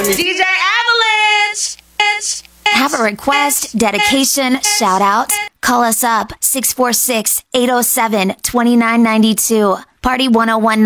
DJ Avalanche. Have a request, dedication, shout out? Call us up 646-807-2992. Party 1019